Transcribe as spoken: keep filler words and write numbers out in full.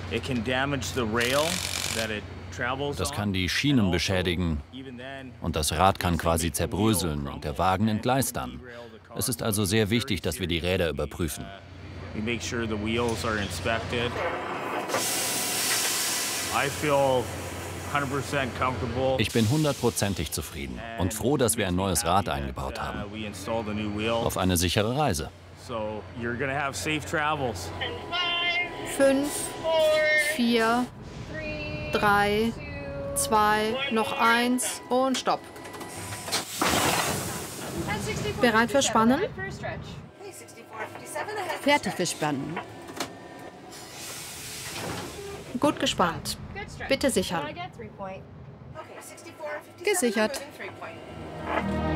Das kann die Schienen beschädigen und das Rad kann quasi zerbröseln und der Wagen entgleist dann. Es ist also sehr wichtig, dass wir die Räder überprüfen. Ich bin hundertprozentig zufrieden und froh, dass wir ein neues Rad eingebaut haben. Auf eine sichere Reise. Fünf, vier, drei, zwei, noch eins und Stopp. Bereit für Spannen? Fertig für Spannen. Gut gespannt. Bitte sichern. Gesichert.